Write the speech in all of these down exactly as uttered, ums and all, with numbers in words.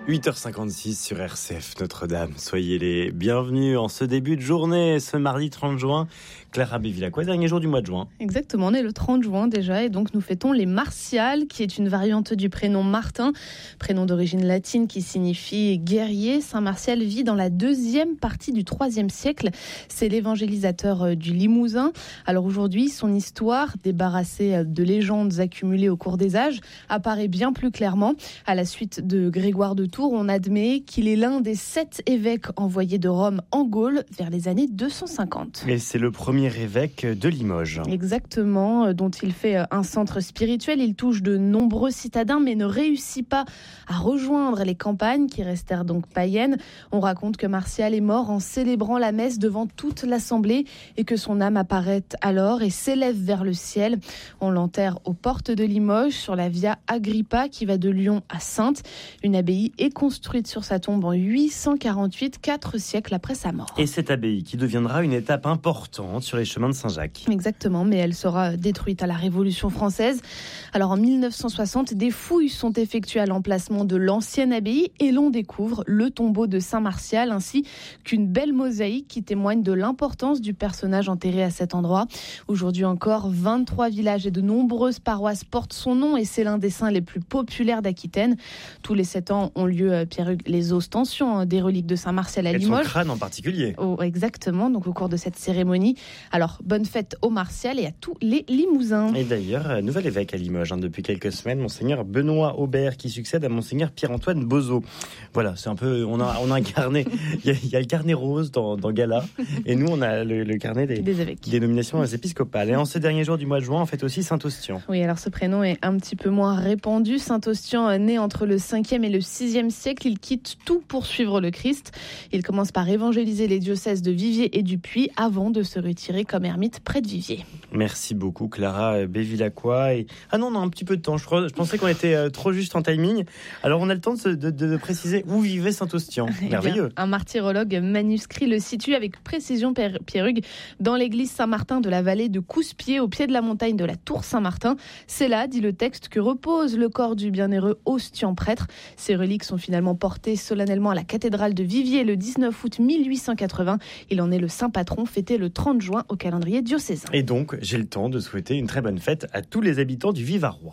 huit heures cinquante-six sur R C F Notre-Dame. Soyez les bienvenus en ce début de journée, ce mardi trente juin. Clara Bévilacqua, dernier jour du mois de juin. Exactement, on est le trente juin déjà et donc nous fêtons les Martials, qui est une variante du prénom Martin, prénom d'origine latine qui signifie guerrier. Saint Martial vit dans la deuxième partie du troisième siècle. C'est l'évangélisateur du Limousin. Alors aujourd'hui, son histoire, débarrassée de légendes accumulées au cours des âges, apparaît bien plus clairement. À la suite de Grégoire de Tours, on admet qu'il est l'un des sept évêques envoyés de Rome en Gaule vers les années deux cent cinquante. Et c'est le premier évêque de Limoges. Exactement, dont il fait un centre spirituel. Il touche de nombreux citadins, mais ne réussit pas à rejoindre les campagnes qui restèrent donc païennes. On raconte que Martial est mort en célébrant la messe devant toute l'assemblée et que son âme apparaît alors et s'élève vers le ciel. On l'enterre aux portes de Limoges, sur la Via Agrippa qui va de Lyon à Saintes. Une abbaye est construite sur sa tombe en huit cent quarante-huit, quatre siècles après sa mort. Et cette abbaye qui deviendra une étape importante sur les chemins de Saint-Jacques. Exactement, mais elle sera détruite à la Révolution française. Alors en mille neuf cent soixante, des fouilles sont effectuées à l'emplacement de l'ancienne abbaye et l'on découvre le tombeau de Saint Martial ainsi qu'une belle mosaïque qui témoigne de l'importance du personnage enterré à cet endroit. Aujourd'hui encore, vingt-trois villages et de nombreuses paroisses portent son nom et c'est l'un des saints les plus populaires d'Aquitaine. Tous les sept ans ont lieu, Pierre-Hugues, les ostensions des reliques de Saint Martial à Limoges. Et son crâne en particulier. Oh, exactement, donc au cours de cette cérémonie. Alors, bonne fête aux Martial et à tous les Limousins. Et d'ailleurs, nouvel évêque à Limoges hein, depuis quelques semaines, Monseigneur Benoît Aubert, qui succède à Monseigneur Pierre-Antoine Bozo. Voilà, c'est un peu, on a, on a un carnet, il y, a, il y a le carnet rose dans, dans Gala, et nous on a le, le carnet des, des évêques, des nominations épiscopales. Et en ce dernier jour du mois de juin, on fête aussi Saint-Ostian. Oui, alors ce prénom est un petit peu moins répandu. Saint-Ostian, né entre le cinquième et le sixième siècle, il quitte tout pour suivre le Christ. Il commence par évangéliser les diocèses de Viviers et du Puy avant de se retirer comme ermite près de Viviers. Merci beaucoup Clara Bévilacqua. Et... Ah non, on a un petit peu de temps. Je, crois, je pensais qu'on était euh, trop juste en timing. Alors on a le temps de, se, de, de préciser où vivait Saint-Ostian. Merveilleux. Un martyrologue manuscrit le situe avec précision, Pierre-Hugues, dans l'église Saint-Martin de la vallée de Couspier, au pied de la montagne de la Tour Saint-Martin. C'est là, dit le texte, que repose le corps du bienheureux Ostian prêtre. Ces reliques sont finalement portées solennellement à la cathédrale de Viviers le dix-neuf août mille huit cent quatre-vingts. Il en est le saint patron, fêté le trente juin au calendrier diocésain. Et donc, j'ai le temps de souhaiter une très bonne fête à tous les habitants du Vivarois.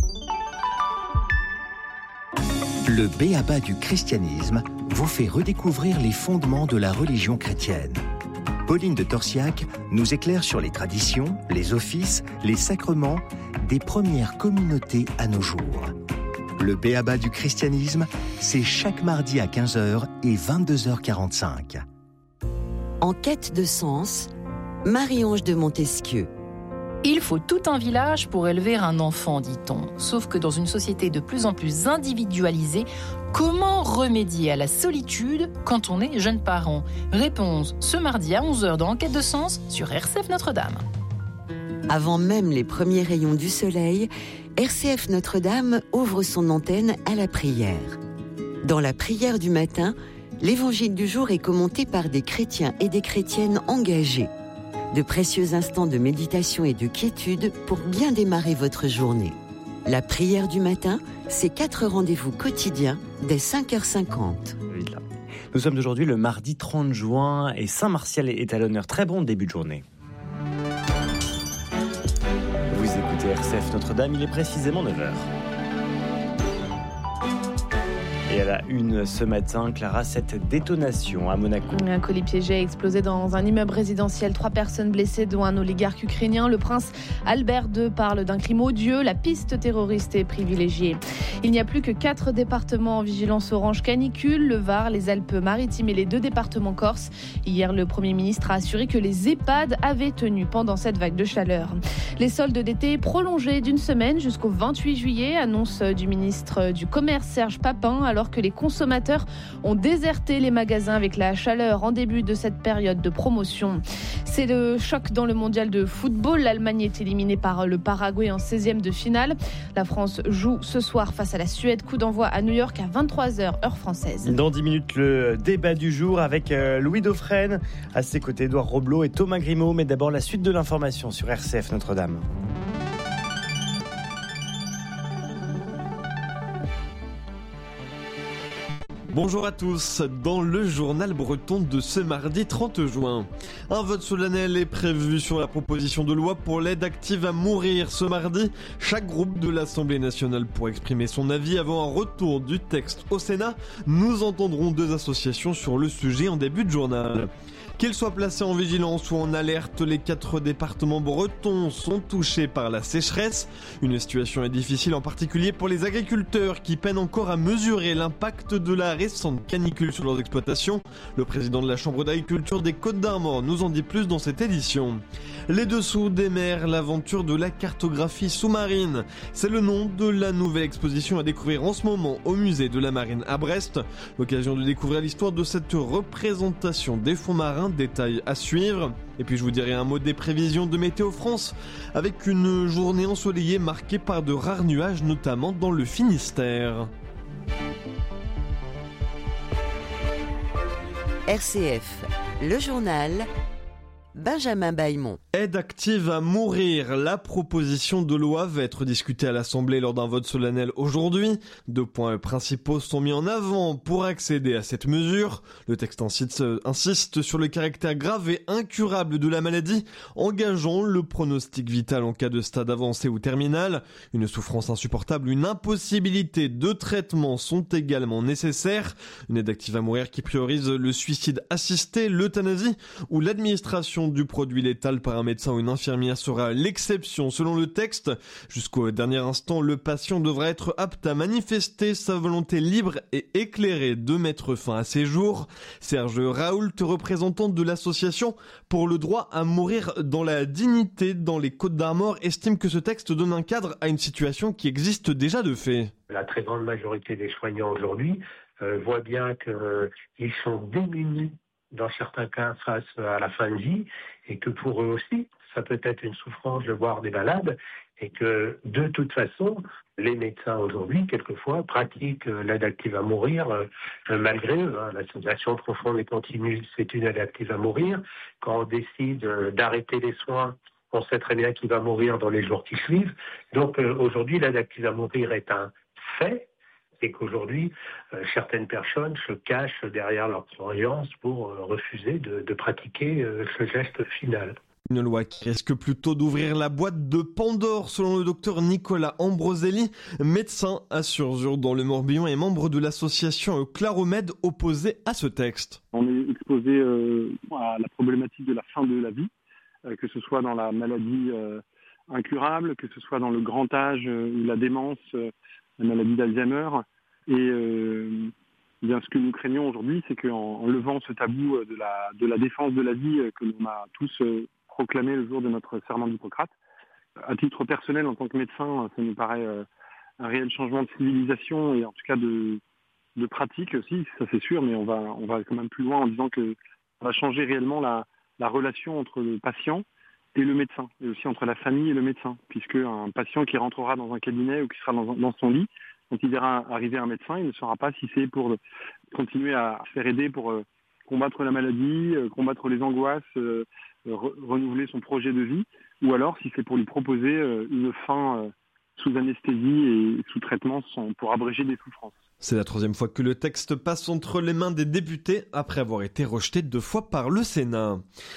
Le b.a.-ba du christianisme vous fait redécouvrir les fondements de la religion chrétienne. Pauline de Torsiac nous éclaire sur les traditions, les offices, les sacrements des premières communautés à nos jours. Le b.a.-ba du christianisme, c'est chaque mardi à quinze heures et vingt-deux heures quarante-cinq. En quête de sens, Marie-Ange de Montesquieu. Il faut tout un village pour élever un enfant, dit-on. Sauf que dans une société de plus en plus individualisée, comment remédier à la solitude quand on est jeune parent ? Réponse ce mardi à onze heures dans Enquête de sens sur R C F Notre-Dame. Avant même les premiers rayons du soleil, R C F Notre-Dame ouvre son antenne à la prière. Dans la prière du matin, l'évangile du jour est commenté par des chrétiens et des chrétiennes engagés. De précieux instants de méditation et de quiétude pour bien démarrer votre journée. La prière du matin, c'est quatre rendez-vous quotidiens dès cinq heures cinquante. Nous sommes aujourd'hui le mardi trente juin et Saint Martial est à l'honneur. Très bon début de journée. Vous écoutez R C F Notre-Dame, il est précisément neuf heures. Et à la une ce matin, Clara, cette détonation à Monaco. Un colis piégé a explosé dans un immeuble résidentiel. Trois personnes blessées, dont un oligarque ukrainien. Le prince Albert deux parle d'un crime odieux. La piste terroriste est privilégiée. Il n'y a plus que quatre départements en vigilance orange canicule, le Var, les Alpes-Maritimes et les deux départements corses. Hier, le Premier ministre a assuré que les EHPAD avaient tenu pendant cette vague de chaleur. Les soldes d'été prolongés d'une semaine jusqu'au vingt-huit juillet, annonce du ministre du Commerce Serge Papin, alors que les consommateurs ont déserté les magasins avec la chaleur en début de cette période de promotion. C'est le choc dans le mondial de football. L'Allemagne est éliminée par le Paraguay en seizième de finale. La France joue ce soir face à la Suède. Coup d'envoi à New York à vingt-trois heures, heure française. Dans dix minutes, le débat du jour avec Louis Dauphren. À ses côtés, Édouard Roblot et Thomas Grimaud. Mais d'abord, la suite de l'information sur R C F Notre-Dame. Bonjour à tous, dans le journal breton de ce mardi trente juin. Un vote solennel est prévu sur la proposition de loi pour l'aide active à mourir ce mardi. Chaque groupe de l'Assemblée nationale pourra exprimer son avis avant un retour du texte au Sénat. Nous entendrons deux associations sur le sujet en début de journal. Qu'ils soient placés en vigilance ou en alerte, les quatre départements bretons sont touchés par la sécheresse. Une situation est difficile en particulier pour les agriculteurs qui peinent encore à mesurer l'impact de la récente canicule sur leurs exploitations. Le président de la Chambre d'agriculture des Côtes-d'Armor nous en dit plus dans cette édition. Les dessous des mers, l'aventure de la cartographie sous-marine. C'est le nom de la nouvelle exposition à découvrir en ce moment au musée de la Marine à Brest. L'occasion de découvrir l'histoire de cette représentation des fonds marins. Détails à suivre. Et puis je vous dirai un mot des prévisions de Météo France avec une journée ensoleillée marquée par de rares nuages, notamment dans le Finistère. R C F, le journal, Benjamin Bailmont. Aide active à mourir. La proposition de loi va être discutée à l'Assemblée lors d'un vote solennel aujourd'hui. Deux points principaux sont mis en avant pour accéder à cette mesure. Le texte insiste, insiste sur le caractère grave et incurable de la maladie, engageant le pronostic vital en cas de stade avancé ou terminal. Une souffrance insupportable, une impossibilité de traitement sont également nécessaires. Une aide active à mourir qui priorise le suicide assisté, l'euthanasie ou l'administration du produit létal par un médecin ou une infirmière sera l'exception selon le texte. Jusqu'au dernier instant, le patient devra être apte à manifester sa volonté libre et éclairée de mettre fin à ses jours. Serge Raoult, représentant de l'association pour le droit à mourir dans la dignité dans les Côtes-d'Armor, estime que ce texte donne un cadre à une situation qui existe déjà de fait. La très grande majorité des soignants aujourd'hui euh, voient bien qu'ils sont démunis dans certains cas face à la fin de vie, et que pour eux aussi, ça peut être une souffrance de voir des malades, et que de toute façon, les médecins aujourd'hui, quelquefois, pratiquent l'aide active à mourir euh, malgré eux. Hein. La sédation profonde et continue, c'est une aide active à mourir. Quand on décide euh, d'arrêter les soins, on sait très bien qu'il va mourir dans les jours qui suivent. Donc euh, aujourd'hui, l'aide active à mourir est un fait, et qu'aujourd'hui, euh, certaines personnes se cachent derrière leur croyance pour euh, refuser de, de pratiquer euh, ce geste final. Une loi qui risque plutôt d'ouvrir la boîte de Pandore, selon le docteur Nicolas Ambroselli, médecin à Surzur dans le Morbihan et membre de l'association Claromed opposée à ce texte. On est exposé euh, à la problématique de la fin de la vie, euh, que ce soit dans la maladie euh, incurable, que ce soit dans le grand âge euh, ou la démence, euh, la maladie d'Alzheimer. Et euh, bien, ce que nous craignons aujourd'hui, c'est qu'en en levant ce tabou de la, de la défense de la vie que l'on a tous euh, proclamé le jour de notre serment d'Hippocrate, à titre personnel, en tant que médecin, ça nous paraît euh, un réel changement de civilisation et en tout cas de, de pratique aussi, ça c'est sûr, mais on va, on va quand même plus loin en disant que ça va changer réellement la, la relation entre le patient et le médecin, et aussi entre la famille et le médecin, puisque un patient qui rentrera dans un cabinet ou qui sera dans, dans son lit, quand il verra arriver un médecin, il ne saura pas si c'est pour continuer à se faire aider pour euh, combattre la maladie, euh, combattre les angoisses, euh, re- renouveler son projet de vie, ou alors si c'est pour lui proposer euh, une fin euh, sous anesthésie et sous traitement sans, pour abréger des souffrances. C'est la troisième fois que le texte passe entre les mains des députés après avoir été rejeté deux fois par le Sénat.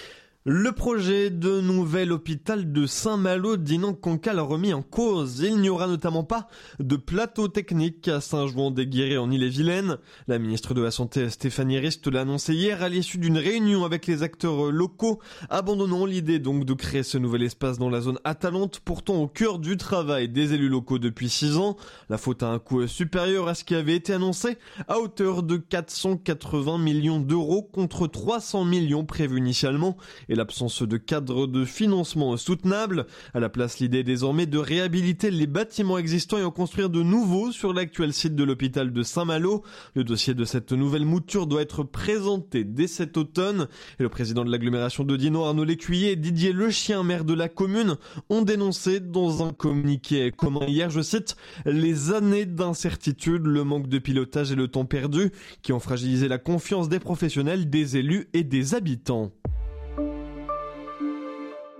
Le projet de nouvel hôpital de Saint-Malo d'Inoncancale remis en cause. Il n'y aura notamment pas de plateau technique à Saint-Jouan-des-Guérets en Ille-et-Vilaine. La ministre de la Santé Stéphanie Rist l'a annoncé hier à l'issue d'une réunion avec les acteurs locaux, abandonnant l'idée donc de créer ce nouvel espace dans la zone Atalante, pourtant au cœur du travail des élus locaux depuis six ans. La faute a un coût supérieur à ce qui avait été annoncé, à hauteur de quatre cent quatre-vingts millions d'euros contre trois cents millions prévus initialement. Et l'absence de cadre de financement soutenable. À la place, l'idée est désormais de réhabiliter les bâtiments existants et en construire de nouveaux sur l'actuel site de l'hôpital de Saint-Malo. Le dossier de cette nouvelle mouture doit être présenté dès cet automne. Et le président de l'agglomération de Dino, Arnaud Lécuyer, et Didier Lechien, maire de la commune, ont dénoncé dans un communiqué commun hier, je cite, les années d'incertitude, le manque de pilotage et le temps perdu qui ont fragilisé la confiance des professionnels, des élus et des habitants.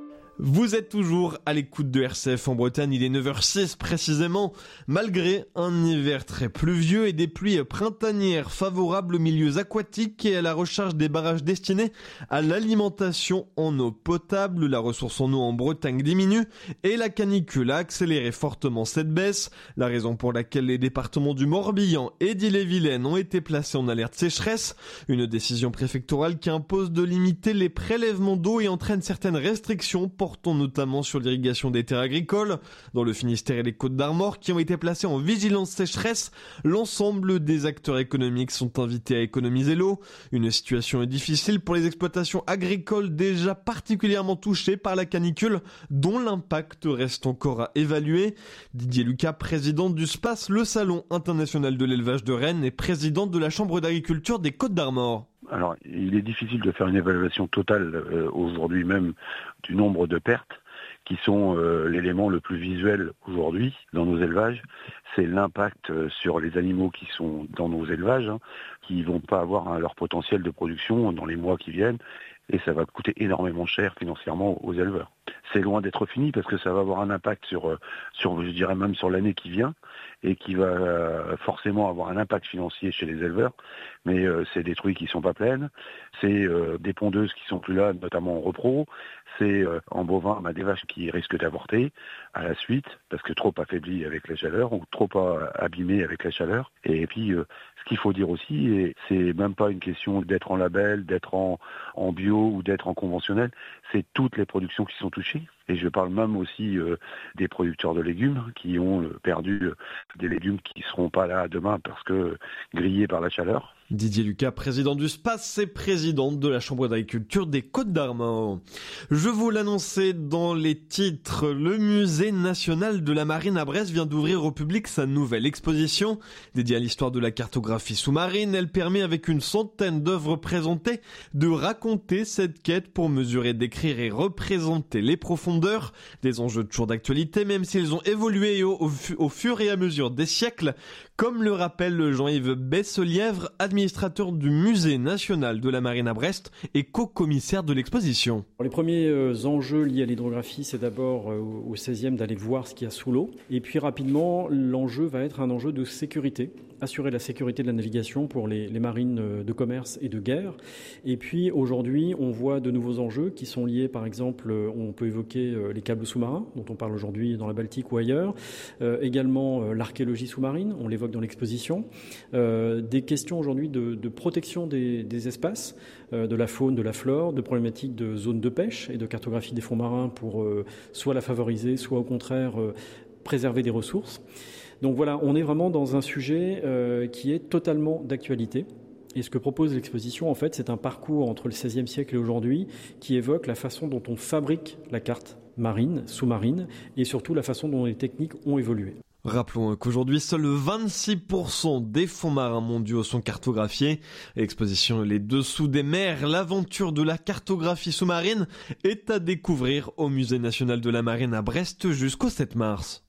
Vous êtes toujours à l'écoute de R C F en Bretagne, il est neuf heures six précisément. Malgré un hiver très pluvieux et des pluies printanières favorables aux milieux aquatiques et à la recharge des barrages destinés à l'alimentation en eau potable, la ressource en eau en Bretagne diminue et la canicule a accéléré fortement cette baisse. La raison pour laquelle les départements du Morbihan et d'Ille-et-Vilaine ont été placés en alerte sécheresse. Une décision préfectorale qui impose de limiter les prélèvements d'eau et entraîne certaines restrictions portant notamment sur l'irrigation des terres agricoles. Dans le Finistère et les Côtes-d'Armor qui ont été placés en vigilance sécheresse, l'ensemble des acteurs économiques sont invités à économiser l'eau. Une situation est difficile pour les exploitations agricoles déjà particulièrement touchées par la canicule, dont l'impact reste encore à évaluer. Didier Lucas, président du SPACE, le Salon international de l'élevage de Rennes, et président de la Chambre d'agriculture des Côtes-d'Armor. Alors, il est difficile de faire une évaluation totale euh, aujourd'hui même du nombre de pertes qui sont euh, l'élément le plus visuel aujourd'hui dans nos élevages. C'est l'impact euh, sur les animaux qui sont dans nos élevages, hein, qui vont pas avoir hein, leur potentiel de production dans les mois qui viennent, et ça va coûter énormément cher financièrement aux éleveurs. C'est loin d'être fini parce que ça va avoir un impact sur, sur je dirais même sur l'année qui vient, et qui va forcément avoir un impact financier chez les éleveurs. Mais euh, c'est des truies qui sont pas pleines, c'est euh, des pondeuses qui sont plus là, notamment en repro, c'est euh, en bovin bah, des vaches qui risquent d'avorter à la suite parce que trop affaiblies avec la chaleur ou trop abîmées avec la chaleur. Et puis euh, ce qu'il faut dire aussi, et c'est même pas une question d'être en label, d'être en, en bio ou d'être en conventionnel, c'est toutes les productions qui sont touchées. Et je parle même aussi euh, des producteurs de légumes qui ont euh, perdu euh, des légumes qui ne seront pas là demain parce que euh, grillés par la chaleur. Didier Lucas, président du SPACE et président de la Chambre d'agriculture des Côtes-d'Armor. Je vous l'annonçais dans les titres, le Musée national de la marine à Brest vient d'ouvrir au public sa nouvelle exposition. Dédiée à l'histoire de la cartographie sous-marine, elle permet avec une centaine d'œuvres présentées de raconter cette quête pour mesurer, décrire et représenter les profondeurs. Des enjeux toujours d'actualité, même s'ils ont évolué au, au, au fur et à mesure des siècles, comme le rappelle Jean-Yves Besselièvre, administrateur du Musée national de la marine à Brest et co-commissaire de l'exposition. Les premiers euh, enjeux liés à l'hydrographie, c'est d'abord euh, au seizième d'aller voir ce qu'il y a sous l'eau. Et puis rapidement, l'enjeu va être un enjeu de sécurité, assurer la sécurité de la navigation pour les, les marines de commerce et de guerre. Et puis aujourd'hui, on voit de nouveaux enjeux qui sont liés, par exemple, on peut évoquer les câbles sous-marins, dont on parle aujourd'hui dans la Baltique ou ailleurs. Euh, également euh, l'archéologie sous-marine, on l'évoque dans l'exposition. Euh, des questions aujourd'hui de, de protection des, des espaces, euh, de la faune, de la flore, de problématiques de zones de pêche et de cartographie des fonds marins pour euh, soit la favoriser, soit au contraire euh, préserver des ressources. Donc voilà, on est vraiment dans un sujet euh, qui est totalement d'actualité. Et ce que propose l'exposition, en fait, c'est un parcours entre le seizième siècle et aujourd'hui qui évoque la façon dont on fabrique la carte marine, sous-marine, et surtout la façon dont les techniques ont évolué. Rappelons qu'aujourd'hui, seuls vingt-six pour cent des fonds marins mondiaux sont cartographiés. L'exposition Les Dessous des mers, l'aventure de la cartographie sous-marine est à découvrir au Musée national de la marine à Brest jusqu'au sept mars.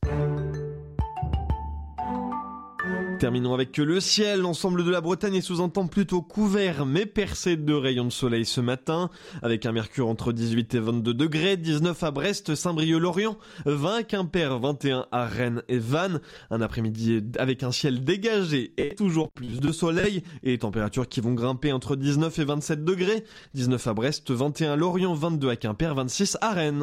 Terminons avec le ciel. L'ensemble de la Bretagne est sous un temps plutôt couvert mais percé de rayons de soleil ce matin, avec un mercure entre dix-huit et vingt-deux degrés, dix-neuf à Brest, Saint-Brieuc-Lorient, vingt à Quimper, vingt et un à Rennes et Vannes. Un après-midi avec un ciel dégagé et toujours plus de soleil et les températures qui vont grimper entre dix-neuf et vingt-sept degrés, dix-neuf à Brest, vingt et un à Lorient, vingt-deux à Quimper, vingt-six à Rennes.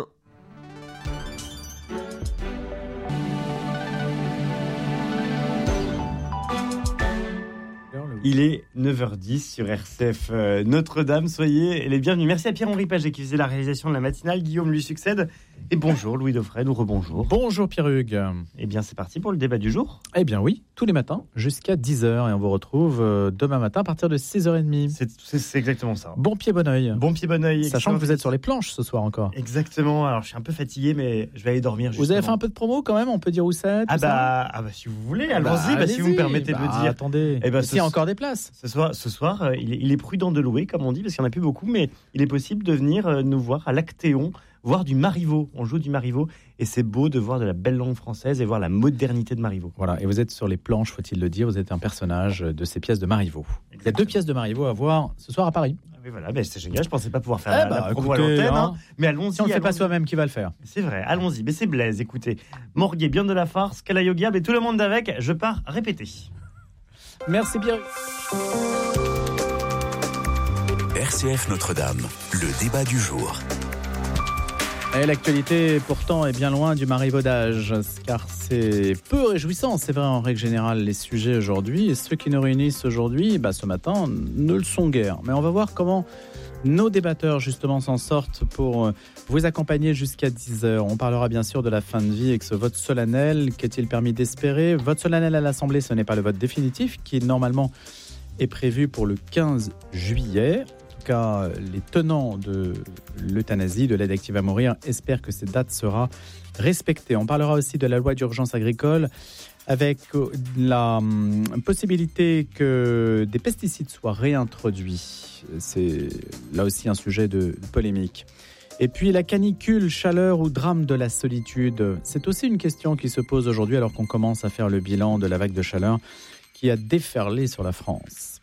Il est neuf heures dix sur R C F euh, Notre-Dame. Soyez les bienvenus. Merci à Pierre-Henri Paget qui faisait la réalisation de la matinale. Guillaume lui succède. Et bonjour Louis Dauphren, ou rebonjour. Bonjour Pierre-Hugues. Eh bien c'est parti pour le débat du jour. Eh bien oui, tous les matins jusqu'à dix heures. Et on vous retrouve euh, demain matin à partir de six heures trente. C'est, c'est, c'est exactement ça. Bon pied, bon oeil. Bon pied, bon oeil. Sachant que vous êtes sur les planches ce soir encore. Exactement. Alors je suis un peu fatigué mais je vais aller dormir justement. Vous avez fait un peu de promo quand même, on peut dire où c'est. Ah bah, ah bah si vous voulez, allons-y, bah, bah, si vous me permettez bah, de le dire. Attendez, eh bah, il y a encore des places. Ce soir, ce soir euh, il, est, il est prudent de louer comme on dit parce qu'il n'y en a plus beaucoup, mais il est possible de venir euh, nous voir à l'Actéon, voir du Marivaux. On joue du Marivaux Et c'est beau de voir de la belle langue française et voir la modernité de Marivaux. Voilà, et vous êtes sur les planches, faut-il le dire, vous êtes un personnage de ces pièces de Marivaux. Exactement. Il y a deux pièces de Marivaux à voir ce soir à Paris. Oui, voilà, ben c'est génial, je pensais pas pouvoir faire eh la, bah, la promo écoutez, à l'antenne, hein, hein, mais allons-y. Si on ne le fait pas allons-y. soi-même, qui va le faire? C'est vrai, allons-y, mais c'est Blaise, écoutez. Morguet, bien de la farce, Kalayogia, mais tout le monde avec, je pars répéter. Merci Pierre. R C F Notre-Dame, le débat du jour. Et l'actualité, pourtant, est bien loin du marivaudage, car c'est peu réjouissant, c'est vrai, en règle générale, les sujets aujourd'hui. Et ceux qui nous réunissent aujourd'hui, bah, ce matin, ne le sont guère. Mais on va voir comment nos débatteurs, justement, s'en sortent pour vous accompagner jusqu'à dix heures. On parlera bien sûr de la fin de vie avec ce vote solennel. Qu'est-il permis d'espérer? Vote solennel à l'Assemblée, ce n'est pas le vote définitif, qui, normalement, est prévu pour le quinze juillet. Cas, les tenants de l'euthanasie, de l'aide active à mourir, espèrent que cette date sera respectée. On parlera aussi de la loi d'urgence agricole avec la possibilité que des pesticides soient réintroduits. C'est là aussi un sujet de polémique. Et puis la canicule, chaleur ou drame de la solitude, c'est aussi une question qui se pose aujourd'hui alors qu'on commence à faire le bilan de la vague de chaleur qui a déferlé sur la France.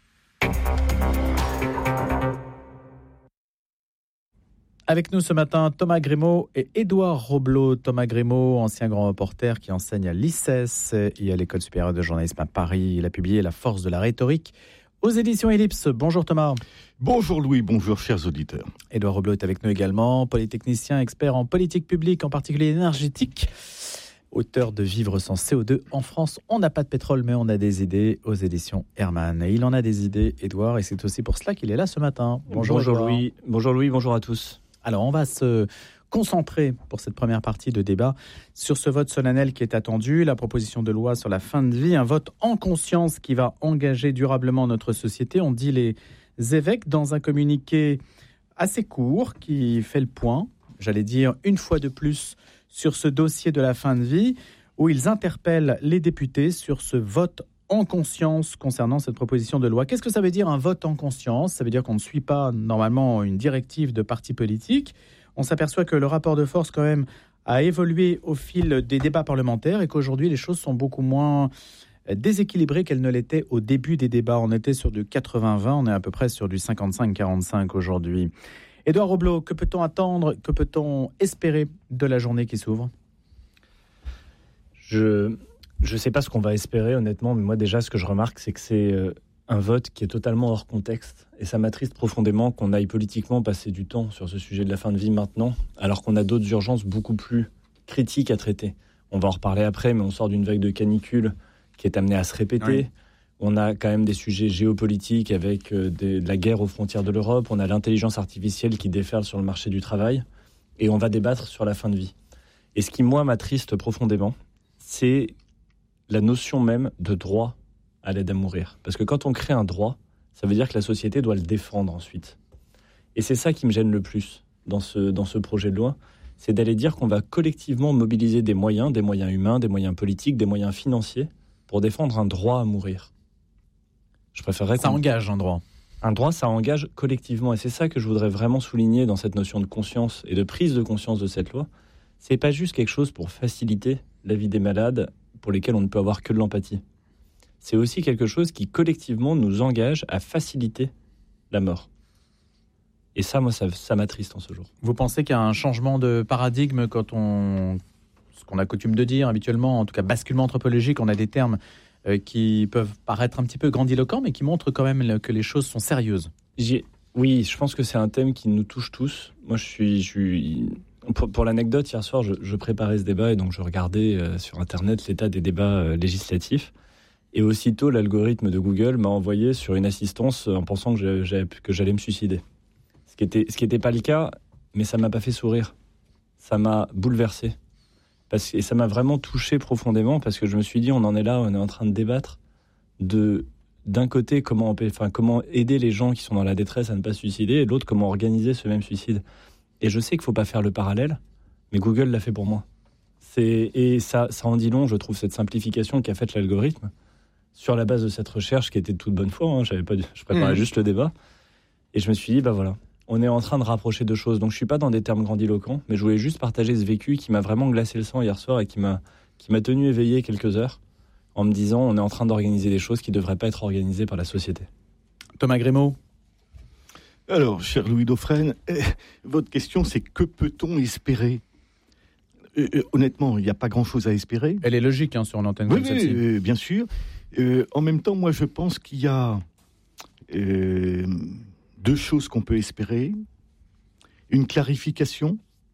Avec nous ce matin, Thomas Grimaud et Édouard Roblot. Thomas Grimaud, ancien grand reporter qui enseigne à l'I C E S et à l'École supérieure de journalisme à Paris. Il a publié La force de la rhétorique aux éditions Ellipse. Bonjour Thomas. Bonjour Louis, bonjour chers auditeurs. Édouard Roblot est avec nous également, polytechnicien, expert en politique publique, en particulier énergétique. Auteur de Vivre sans C O deux. En France, on n'a pas de pétrole, mais on a des idées aux éditions Hermann. Et il en a des idées, Édouard, et c'est aussi pour cela qu'il est là ce matin. Bonjour, bonjour Louis. Bonjour Louis, bonjour à tous. Alors, on va se concentrer pour cette première partie de débat sur ce vote solennel qui est attendu, la proposition de loi sur la fin de vie, un vote en conscience qui va engager durablement notre société. On dit les évêques dans un communiqué assez court qui fait le point, j'allais dire une fois de plus, sur ce dossier de la fin de vie, où ils interpellent les députés sur ce vote en conscience concernant cette proposition de loi. Qu'est-ce que ça veut dire un vote en conscience? Ça veut dire qu'on ne suit pas normalement une directive de parti politique. On s'aperçoit que le rapport de force quand même a évolué au fil des débats parlementaires et qu'aujourd'hui les choses sont beaucoup moins déséquilibrées qu'elles ne l'étaient au début des débats. On était sur du quatre-vingts vingt, on est à peu près sur du cinquante-cinq quarante-cinq aujourd'hui. Édouard Roblot, que peut-on attendre, que peut-on espérer de la journée qui s'ouvre? Je... Je ne sais pas ce qu'on va espérer, honnêtement, mais moi, déjà, ce que je remarque, c'est que c'est euh, un vote qui est totalement hors contexte. Et ça m'attriste profondément qu'on aille politiquement passer du temps sur ce sujet de la fin de vie maintenant, alors qu'on a d'autres urgences beaucoup plus critiques à traiter. On va en reparler après, mais on sort d'une vague de canicule qui est amenée à se répéter. Oui. On a quand même des sujets géopolitiques avec euh, des, de la guerre aux frontières de l'Europe. On a l'intelligence artificielle qui déferle sur le marché du travail. Et on va débattre sur la fin de vie. Et ce qui, moi, m'attriste profondément, c'est la notion même de droit à l'aide à mourir. Parce que quand on crée un droit, ça veut dire que la société doit le défendre ensuite. Et c'est ça qui me gêne le plus dans ce, dans ce projet de loi, c'est d'aller dire qu'on va collectivement mobiliser des moyens, des moyens humains, des moyens politiques, des moyens financiers, pour défendre un droit à mourir. Je préférerais ça engage un droit. Un droit, ça engage collectivement. Et c'est ça que je voudrais vraiment souligner dans cette notion de conscience et de prise de conscience de cette loi. C'est pas juste quelque chose pour faciliter la vie des malades, pour lesquels on ne peut avoir que de l'empathie. C'est aussi quelque chose qui, collectivement, nous engage à faciliter la mort. Et ça, moi, ça, ça m'attriste en ce jour. Vous pensez qu'il y a un changement de paradigme quand on... ce qu'on a coutume de dire habituellement, en tout cas basculement anthropologique, on a des termes euh, qui peuvent paraître un petit peu grandiloquents, mais qui montrent quand même que les choses sont sérieuses. J'ai... Oui, je pense que c'est un thème qui nous touche tous. Moi, je suis... Je suis... Pour, pour l'anecdote, hier soir, je, je préparais ce débat et donc je regardais euh, sur Internet l'état des débats euh, législatifs. Et aussitôt, l'algorithme de Google m'a envoyé sur une assistance en pensant que, j'ai, que j'allais me suicider. Ce qui était, ce qui n'était pas le cas, mais ça ne m'a pas fait sourire. Ça m'a bouleversé. Parce, et ça m'a vraiment touché profondément parce que je me suis dit, on en est là, on est en train de débattre de, d'un côté, comment, on peut, enfin, comment aider les gens qui sont dans la détresse à ne pas se suicider et de l'autre, comment organiser ce même suicide. Et je sais qu'il ne faut pas faire le parallèle, mais Google l'a fait pour moi. C'est, et ça, ça en dit long, je trouve, cette simplification qu'a faite l'algorithme sur la base de cette recherche qui était de toute bonne foi. Hein, j'avais pas, je préparais mmh. juste le débat. Et je me suis dit, bah voilà, on est en train de rapprocher deux choses. Donc je suis pas dans des termes grandiloquents, mais je voulais juste partager ce vécu qui m'a vraiment glacé le sang hier soir et qui m'a, qui m'a tenu éveillé quelques heures en me disant on est en train d'organiser des choses qui ne devraient pas être organisées par la société. Thomas Grimaud. Alors, cher Louis Dauphren, euh, votre question, c'est que peut-on espérer ? euh, euh, Honnêtement, il n'y a pas grand-chose à espérer. Elle est logique hein, sur une antenne oui, comme celle-ci. Oui, euh, bien sûr. Euh, en même temps, moi, je pense qu'il y a euh, deux choses qu'on peut espérer. Une clarification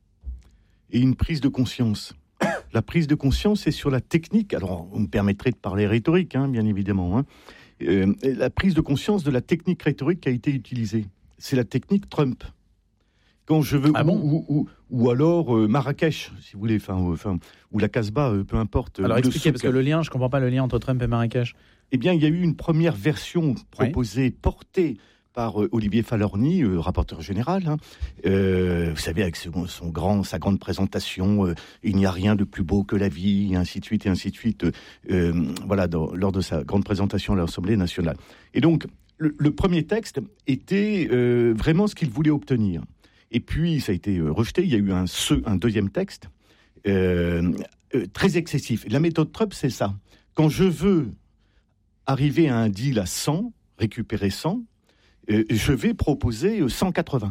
et une prise de conscience. La prise de conscience, c'est sur la technique. Alors, vous me permettrez de parler rhétorique, hein, bien évidemment. Hein. Euh, la prise de conscience de la technique rhétorique qui a été utilisée. C'est la technique Trump. Quand je veux, ah ou, bon ou, ou, ou alors euh, Marrakech, si vous voulez, enfin, euh, ou la Casbah, euh, peu importe. Alors expliquez, parce que le lien, je ne comprends pas le lien entre Trump et Marrakech. Eh bien, il y a eu une première version proposée, oui. portée par euh, Olivier Falorni, euh, rapporteur général. Hein. Euh, vous savez, avec son, son grand, sa grande présentation, euh, il n'y a rien de plus beau que la vie, et ainsi de suite, et ainsi de suite. Euh, voilà, dans, lors de sa grande présentation à l'Assemblée nationale. Et donc, Le, le premier texte était euh, vraiment ce qu'il voulait obtenir. Et puis, ça a été euh, rejeté. Il y a eu un, ce, un deuxième texte euh, euh, très excessif. La méthode Trump, c'est ça. Quand je veux arriver à un deal à cent, récupérer cent, euh, je vais proposer cent quatre-vingts,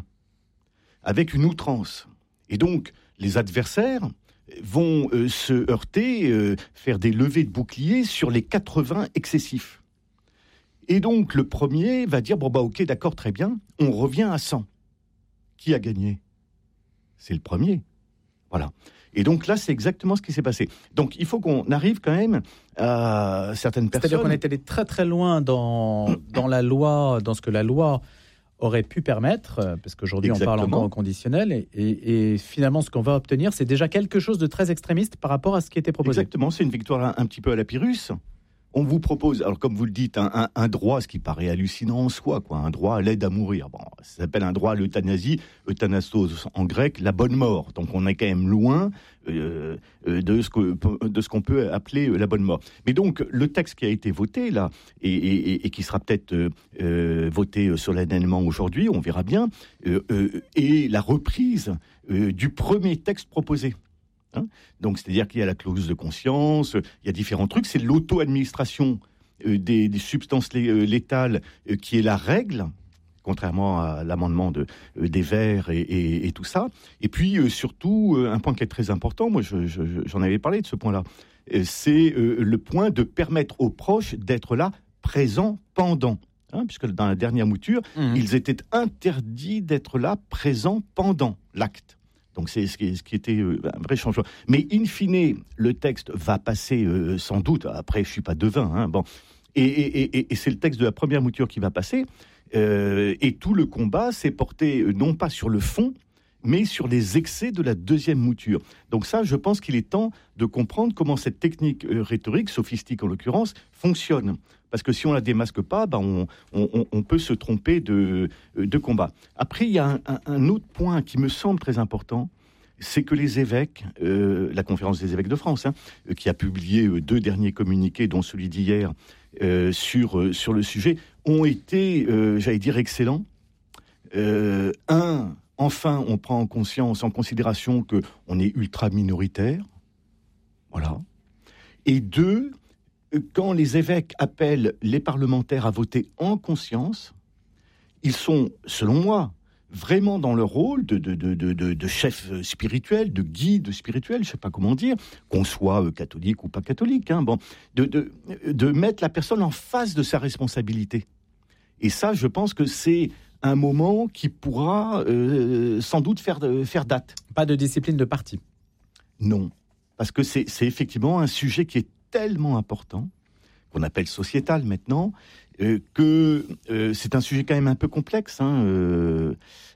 avec une outrance. Et donc, les adversaires vont euh, se heurter, euh, faire des levées de boucliers sur les quatre-vingts excessifs. Et donc, le premier va dire, bon, bah, ok, d'accord, très bien, on revient à cent. Qui a gagné ? C'est le premier. Voilà. Et donc là, c'est exactement ce qui s'est passé. Donc, il faut qu'on arrive quand même à certaines personnes... C'est-à-dire qu'on est allé très très loin dans, dans la loi, dans ce que la loi aurait pu permettre, parce qu'aujourd'hui, exactement. On parle encore au conditionnel, et, et, et finalement, ce qu'on va obtenir, c'est déjà quelque chose de très extrémiste par rapport à ce qui était proposé. Exactement, c'est une victoire un, un petit peu à la Pyrrhus. On vous propose, alors comme vous le dites, un, un, un droit, ce qui paraît hallucinant en soi, quoi, un droit à l'aide à mourir. Bon, ça s'appelle un droit à l'euthanasie, euthanastos en grec, la bonne mort. Donc on est quand même loin euh, de, ce que, de ce qu'on peut appeler la bonne mort. Mais donc le texte qui a été voté là, et, et, et qui sera peut-être euh, voté solennellement aujourd'hui, on verra bien, euh, euh, est la reprise euh, du premier texte proposé. Hein, donc, c'est-à-dire qu'il y a la clause de conscience, il y a différents trucs. C'est l'auto-administration euh, des, des substances lé- euh, létales euh, qui est la règle, contrairement à l'amendement de, euh, des Verts et, et, et tout ça. Et puis, euh, surtout, euh, un point qui est très important, moi je, je, j'en avais parlé de ce point-là, euh, c'est euh, le point de permettre aux proches d'être là, présents pendant. Hein, puisque dans la dernière mouture, mmh. ils étaient interdits d'être là, présents pendant l'acte. Donc c'est ce qui, ce qui était euh, un vrai changement. Mais in fine, le texte va passer euh, sans doute. Après, je suis pas devin. Hein, bon, et, et, et, et c'est le texte de la première mouture qui va passer. Euh, et tout le combat s'est porté euh, non pas sur le fond, mais sur les excès de la deuxième mouture. Donc ça, je pense qu'il est temps de comprendre comment cette technique euh, rhétorique, sophistique en l'occurrence, fonctionne. Parce que si on la démasque pas, ben on, on, on peut se tromper de, de combat. Après, il y a un, un, un autre point qui me semble très important, c'est que les évêques, euh, la conférence des évêques de France, hein, qui a publié euh, deux derniers communiqués, dont celui d'hier, euh, sur, euh, sur le sujet, ont été, euh, j'allais dire, excellents. Euh, un, enfin, on prend en conscience, en considération qu'on est ultra minoritaire. Voilà. Et deux, quand les évêques appellent les parlementaires à voter en conscience, ils sont, selon moi, vraiment dans leur rôle de, de, de, de, de chef spirituel, de guide spirituel, je ne sais pas comment dire, qu'on soit catholique ou pas catholique, hein, bon, de, de, de mettre la personne en face de sa responsabilité. Et ça, je pense que c'est un moment qui pourra euh, sans doute faire, faire date. Pas de discipline de parti. Non, parce que c'est, c'est effectivement un sujet qui est tellement important, qu'on appelle sociétal maintenant, euh, que euh, c'est un sujet quand même un peu complexe. Hein, euh,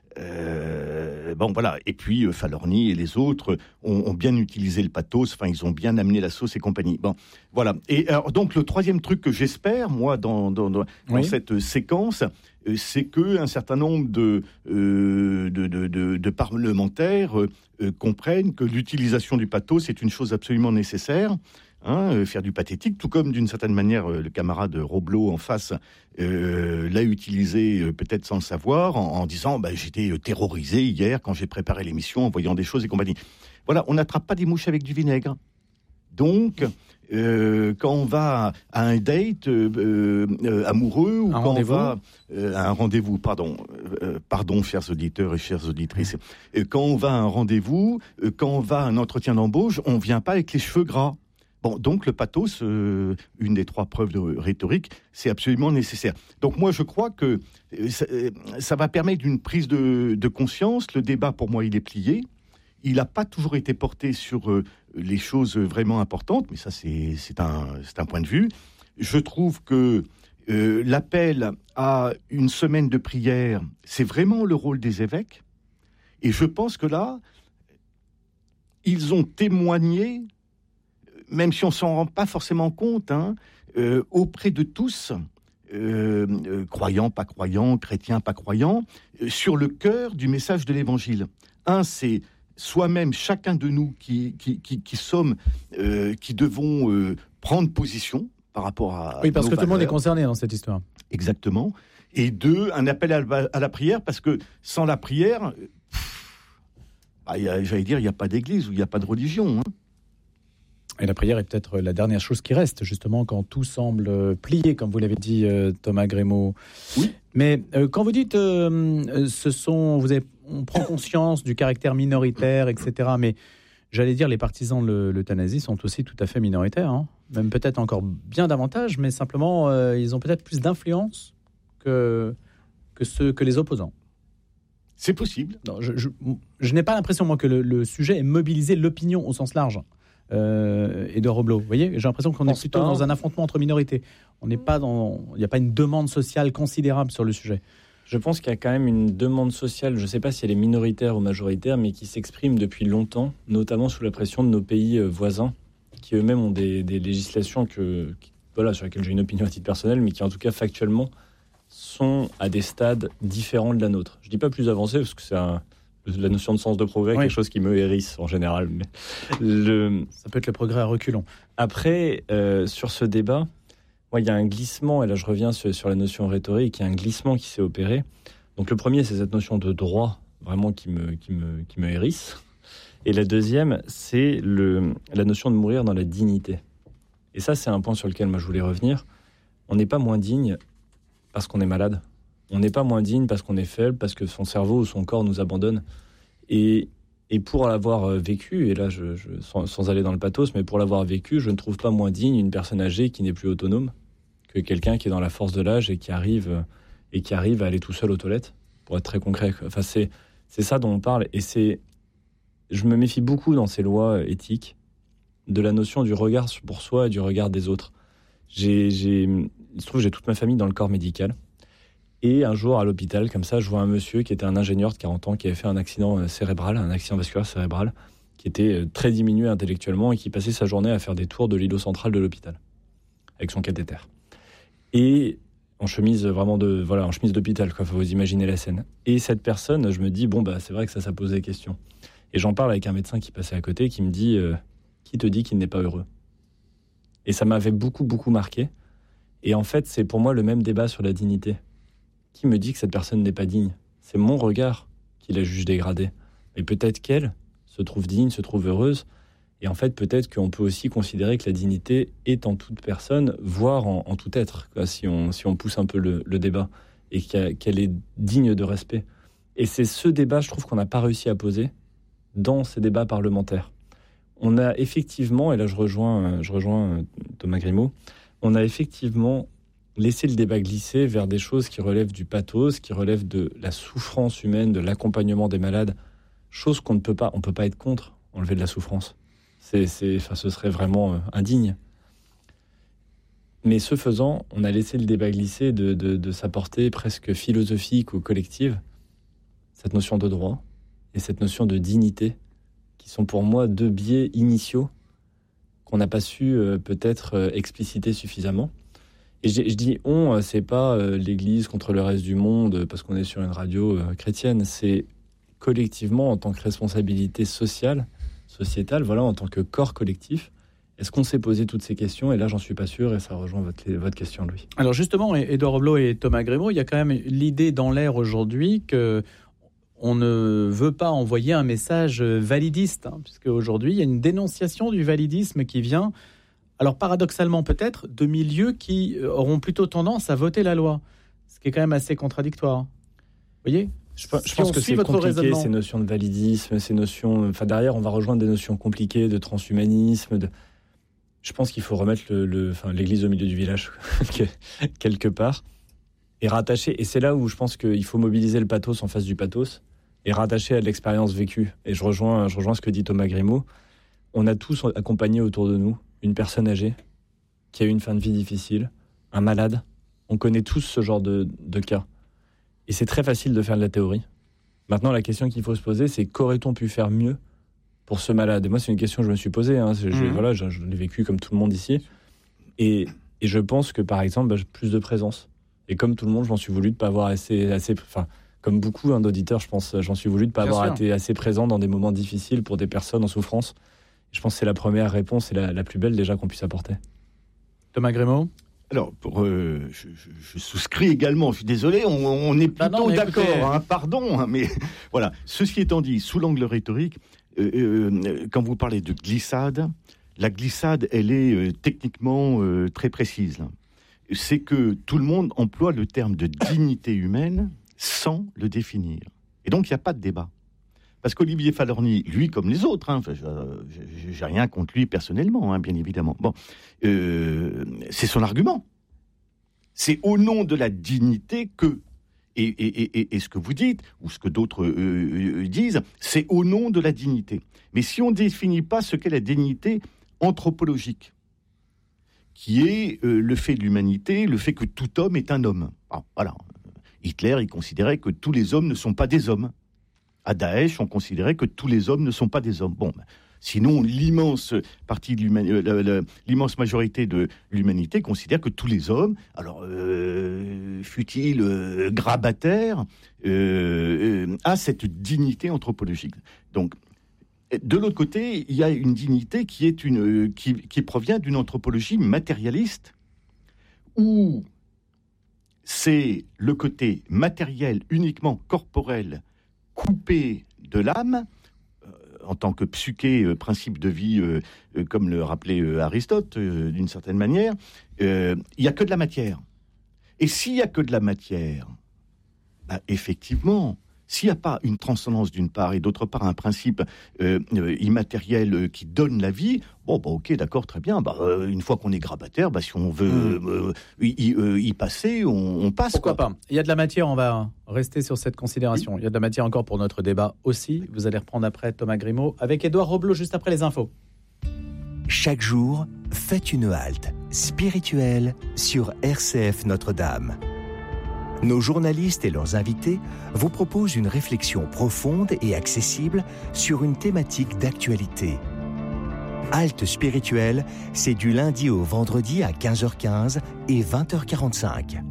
euh, bon, voilà. Et puis, euh, Falorni et les autres ont, ont bien utilisé le pathos, enfin, ils ont bien amené la sauce et compagnie. Bon, voilà. Et alors, donc, le troisième truc que j'espère, moi, dans, dans, dans, oui. dans cette séquence, euh, c'est qu'un certain nombre de, euh, de, de, de, de parlementaires euh, euh, comprennent que l'utilisation du pathos est une chose absolument nécessaire. Hein, euh, faire du pathétique, tout comme d'une certaine manière euh, le camarade Roblot en face euh, l'a utilisé euh, peut-être sans le savoir en, en disant bah, j'étais euh, terrorisé hier quand j'ai préparé l'émission en voyant des choses et compagnie. Voilà, on n'attrape pas des mouches avec du vinaigre. Donc, euh, quand on va à un date euh, euh, amoureux ou un quand on va euh, à un rendez-vous, pardon, euh, pardon, chers auditeurs et chères auditrices, euh, quand on va à un rendez-vous, euh, quand on va à un entretien d'embauche, on vient pas avec les cheveux gras. Bon, donc le pathos, euh, une des trois preuves de rhétorique, c'est absolument nécessaire. Donc moi, je crois que euh, ça, euh, ça va permettre une prise de, de conscience. Le débat, pour moi, il est plié. Il n'a pas toujours été porté sur euh, les choses vraiment importantes, mais ça, c'est, c'est, un, c'est un point de vue. Je trouve que euh, l'appel à une semaine de prière, c'est vraiment le rôle des évêques. Et je pense que là, ils ont témoigné, même si on ne s'en rend pas forcément compte, hein, euh, auprès de tous, euh, euh, croyants, pas croyants, chrétiens, pas croyants, euh, sur le cœur du message de l'Évangile. Un, c'est soi-même, chacun de nous qui, qui, qui, qui sommes, euh, qui devons euh, prendre position par rapport à Oui, parce nos que tout le monde est valeurs. concerné dans cette histoire. Exactement. Et deux, un appel à, à la prière, parce que sans la prière, pff, bah, y a, j'allais dire, il n'y a pas d'église ou il n'y a pas de religion. Hein. Et la prière est peut-être la dernière chose qui reste, justement, quand tout semble plié, comme vous l'avez dit, euh, Thomas Grémaud. Oui. Mais euh, quand vous dites, euh, ce sont, vous avez, on prend conscience du caractère minoritaire, et cetera. Mais j'allais dire, les partisans de l'euthanasie sont aussi tout à fait minoritaires, hein. Même peut-être encore bien davantage, mais simplement, euh, ils ont peut-être plus d'influence que, que, ceux, que les opposants. C'est possible. Non, je, je, je n'ai pas l'impression, moi, que le, le sujet ait mobilisé l'opinion au sens large. Euh, et de Roblot. Vous voyez, j'ai l'impression qu'on est plutôt pas. dans un affrontement entre minorités. On n'est pas dans, il n'y a pas une demande sociale considérable sur le sujet. Je pense qu'il y a quand même une demande sociale, je ne sais pas si elle est minoritaire ou majoritaire, mais qui s'exprime depuis longtemps, notamment sous la pression de nos pays voisins, qui eux-mêmes ont des, des législations que, qui, voilà, sur lesquelles j'ai une opinion à titre personnel, mais qui en tout cas factuellement sont à des stades différents de la nôtre. Je ne dis pas plus avancé, parce que c'est un... la notion de sens de progrès, oui. quelque chose qui me hérisse en général. Mais le... Ça peut être le progrès à reculons. Après, euh, sur ce débat, moi, il y a un glissement, et là je reviens sur, sur la notion rhétorique, il y a un glissement qui s'est opéré. Donc le premier, c'est cette notion de droit, vraiment qui me, qui me, qui me hérisse. Et la deuxième, c'est le, la notion de mourir dans la dignité. Et ça, c'est un point sur lequel moi je voulais revenir. On n'est pas moins digne parce qu'on est malade. On n'est pas moins digne parce qu'on est faible, parce que son cerveau ou son corps nous abandonne. Et, et pour l'avoir vécu, et là, je, je, sans, sans aller dans le pathos, mais pour l'avoir vécu, je ne trouve pas moins digne une personne âgée qui n'est plus autonome que quelqu'un qui est dans la force de l'âge et qui arrive, et qui arrive à aller tout seul aux toilettes, pour être très concret. Enfin, c'est, c'est ça dont on parle. Et c'est, je me méfie beaucoup dans ces lois éthiques de la notion du regard pour soi et du regard des autres. J'ai, j'ai, il se trouve que j'ai toute ma famille dans le corps médical. Et un jour, à l'hôpital, comme ça, je vois un monsieur qui était un ingénieur de quarante ans, qui avait fait un accident cérébral, un accident vasculaire cérébral, qui était très diminué intellectuellement et qui passait sa journée à faire des tours de l'îlot central de l'hôpital, avec son cathéter. Et en chemise vraiment de, voilà, en chemise d'hôpital, quoi. Faut vous imaginer la scène. Et cette personne, je me dis, bon, bah, c'est vrai que ça, ça pose des questions. Et j'en parle avec un médecin qui passait à côté, qui me dit, euh, qui te dit qu'il n'est pas heureux? Et ça m'avait beaucoup, beaucoup marqué. Et en fait, c'est pour moi le même débat sur la dignité. Qui me dit que cette personne n'est pas digne? C'est mon regard qui la juge dégradée. Mais peut-être qu'elle se trouve digne, se trouve heureuse. Et en fait, peut-être qu'on peut aussi considérer que la dignité est en toute personne, voire en, en tout être, quoi, si, on, si on pousse un peu le, le débat, et qu'elle est digne de respect. Et c'est ce débat, je trouve, qu'on n'a pas réussi à poser dans ces débats parlementaires. On a effectivement, et là je rejoins, je rejoins Thomas Grémaud, on a effectivement laisser le débat glisser vers des choses qui relèvent du pathos, qui relèvent de la souffrance humaine, de l'accompagnement des malades, chose qu'on ne peut pas, on peut pas être contre, enlever de la souffrance. C'est, c'est, enfin, ce serait vraiment euh, indigne. Mais ce faisant, on a laissé le débat glisser de, de, de sa portée presque philosophique ou collective, cette notion de droit et cette notion de dignité, qui sont pour moi deux biais initiaux qu'on n'a pas su euh, peut-être euh, expliciter suffisamment. Et je, je dis on, c'est pas euh, l'Église contre le reste du monde parce qu'on est sur une radio euh, chrétienne, c'est collectivement en tant que responsabilité sociale, sociétale, voilà, en tant que corps collectif, Est-ce qu'on s'est posé toutes ces questions ? Et là, j'en suis pas sûr, et ça rejoint votre, votre question, Louis. Alors justement, Édouard Roblot et Thomas Grémaud, il y a quand même l'idée dans l'air aujourd'hui que on ne veut pas envoyer un message validiste, hein, puisque aujourd'hui, il y a une dénonciation du validisme qui vient, alors paradoxalement peut-être, de milieux qui auront plutôt tendance à voter la loi, ce qui est quand même assez contradictoire. Vous voyez ? Je, je si pense que c'est compliqué, ces notions de validisme, ces notions... Enfin, derrière, on va rejoindre des notions compliquées de transhumanisme. De... Je pense qu'il faut remettre le, le, enfin, l'église au milieu du village, quelque part, et rattacher... Et c'est là où je pense qu'il faut mobiliser le pathos en face du pathos, et rattacher à l'expérience vécue. Et je rejoins, je rejoins ce que dit Thomas Grémaud. On a tous accompagné autour de nous une personne âgée qui a eu une fin de vie difficile, un malade. On connaît tous ce genre de, de cas. Et c'est très facile de faire de la théorie. Maintenant, la question qu'il faut se poser, c'est qu'aurait-on pu faire mieux pour ce malade ? Et moi, c'est une question que je me suis posée. Hein. Je, mmh. voilà, je, je l'ai vécu comme tout le monde ici. Et, et je pense que, par exemple, bah, plus de présence. Et comme tout le monde, j'en suis voulu de ne pas avoir assez... assez enfin, comme beaucoup hein, d'auditeurs, je pense, j'en suis voulu de ne pas Bien avoir sûr. été assez présent dans des moments difficiles pour des personnes en souffrance. Je pense que c'est la première réponse et la, la plus belle déjà qu'on puisse apporter. Thomas Grémaud ? Alors, pour, euh, je, je, je souscris également, je suis désolé, on, on est plutôt ah non, d'accord, écoutez... hein, pardon, hein, mais voilà. Ceci étant dit, sous l'angle rhétorique, euh, euh, quand vous parlez de glissade, la glissade, elle est euh, techniquement euh, très précise. Là. C'est que tout le monde emploie le terme de dignité humaine sans le définir. Et donc, il n'y a pas de débat. Parce qu'Olivier Falorni, lui comme les autres, hein, je, j'ai rien contre lui personnellement, hein, bien évidemment. Bon, euh, c'est son argument. C'est au nom de la dignité que, et, et, et, et ce que vous dites, ou ce que d'autres euh, disent, c'est au nom de la dignité. Mais si on ne définit pas ce qu'est la dignité anthropologique, qui est euh, le fait de l'humanité, le fait que tout homme est un homme. Ah, voilà. Hitler, il considérait que tous les hommes ne sont pas des hommes. À Daesh, on considérait que tous les hommes ne sont pas des hommes. Bon, ben, sinon, l'immense partie de l'humanité, euh, l'immense majorité de l'humanité considère que tous les hommes, alors euh, fut-il euh, grabataire, euh, euh, a cette dignité anthropologique. Donc, de l'autre côté, il y a une dignité qui est une, euh, qui, qui provient d'une anthropologie matérialiste, où c'est le côté matériel, uniquement corporel, coupé de l'âme, euh, en tant que psyché, euh, principe de vie, euh, euh, comme le rappelait euh, Aristote, euh, d'une certaine manière, euh, il n'y a que de la matière. Et s'il n'y a que de la matière, bah, effectivement, s'il n'y a pas une transcendance d'une part et d'autre part un principe euh, euh, immatériel euh, qui donne la vie, bon, bah, ok, d'accord, très bien. Bah, euh, une fois qu'on est grabataire, bah, si on veut mmh. euh, y, euh, y passer, on, on passe. Pourquoi quoi. pas ? Il y a de la matière, on va rester sur cette considération. Il y a de la matière encore pour notre débat aussi. Vous allez reprendre après Thomas Grémaud avec Édouard Roblot juste après les infos. Chaque jour, faites une halte spirituelle sur R C F Notre-Dame. Nos journalistes et leurs invités vous proposent une réflexion profonde et accessible sur une thématique d'actualité. Halte spirituelle, c'est du lundi au vendredi à quinze heures quinze et vingt heures quarante-cinq.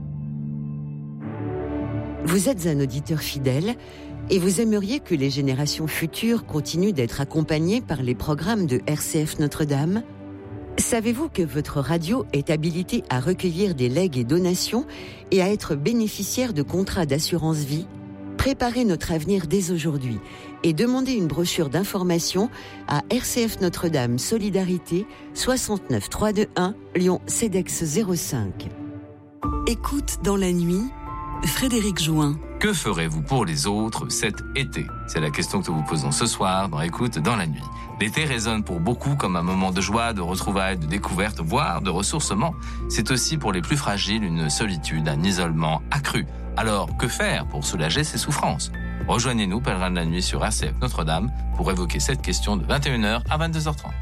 Vous êtes un auditeur fidèle et vous aimeriez que les générations futures continuent d'être accompagnées par les programmes de R C F Notre-Dame ? Savez-vous que votre radio est habilitée à recueillir des legs et donations et à être bénéficiaire de contrats d'assurance vie ? Préparez notre avenir dès aujourd'hui et demandez une brochure d'information à R C F Notre-Dame Solidarité soixante-neuf trois cent vingt-et-un Lyon Cedex zéro cinq. Écoute dans la nuit, Frédéric Join. Que ferez-vous pour les autres cet été ? C'est la question que nous vous posons ce soir dans Écoute dans la nuit. L'été résonne pour beaucoup comme un moment de joie, de retrouvailles, de découverte, voire de ressourcement. C'est aussi pour les plus fragiles une solitude, un isolement accru. Alors, que faire pour soulager ces souffrances ? Rejoignez-nous, pèlerins de la nuit sur R C F Notre-Dame, pour évoquer cette question de vingt et une heures à vingt-deux heures trente.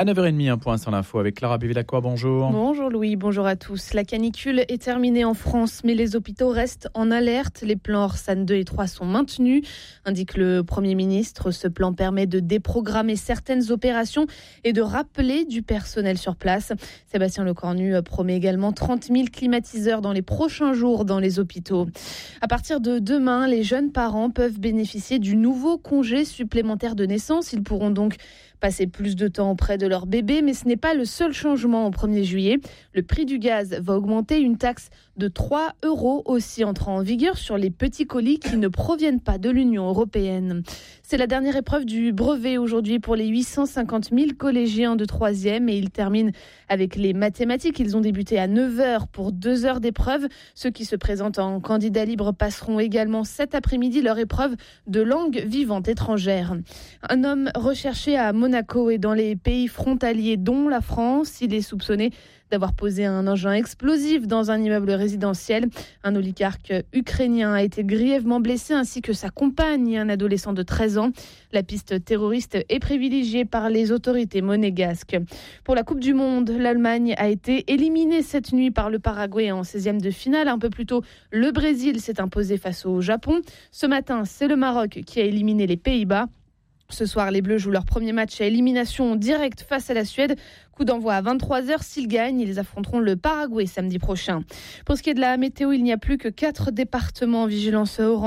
À neuf heures trente, un point sur l'info avec Clara Bevilacqua, bonjour. Bonjour Louis, bonjour à tous. La canicule est terminée en France, mais les hôpitaux restent en alerte. Les plans Orsan deux et trois sont maintenus, indique le Premier ministre. Ce plan permet de déprogrammer certaines opérations et de rappeler du personnel sur place. Sébastien Lecornu promet également trente mille climatiseurs dans les prochains jours dans les hôpitaux. À partir de demain, les jeunes parents peuvent bénéficier du nouveau congé supplémentaire de naissance. Ils pourront donc passer plus de temps auprès de leur bébé, mais ce n'est pas le seul changement au premier juillet. Le prix du gaz va augmenter, une taxe de trois euros aussi entrera en vigueur sur les petits colis qui ne proviennent pas de l'Union européenne. C'est la dernière épreuve du brevet aujourd'hui pour les huit cent cinquante mille collégiens de troisième et ils terminent avec les mathématiques. Ils ont débuté à neuf heures pour deux heures d'épreuve. Ceux qui se présentent en candidat libre passeront également cet après-midi leur épreuve de langue vivante étrangère. Un homme recherché à Monaco et dans les pays frontaliers dont la France, il est soupçonné d'avoir posé un engin explosif dans un immeuble résidentiel. Un oligarque ukrainien a été grièvement blessé ainsi que sa compagne, un adolescent de treize ans. La piste terroriste est privilégiée par les autorités monégasques. Pour la Coupe du Monde, l'Allemagne a été éliminée cette nuit par le Paraguay en seizième de finale. Un peu plus tôt, le Brésil s'est imposé face au Japon. Ce matin, c'est le Maroc qui a éliminé les Pays-Bas. Ce soir, les Bleus jouent leur premier match à élimination directe face à la Suède. Coup d'envoi à vingt-trois heures. S'ils gagnent, ils affronteront le Paraguay samedi prochain. Pour ce qui est de la météo, il n'y a plus que quatre départements en vigilance orange.